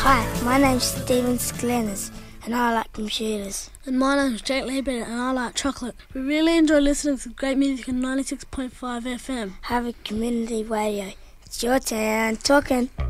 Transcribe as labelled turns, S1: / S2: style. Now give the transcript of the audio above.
S1: Hi, my name's Stephen Sklenis and I like computers.
S2: And my name's Jake Liebert and I like chocolate. We really enjoy listening to great music on 96.5 FM.
S1: Have a community radio. It's your turn talking.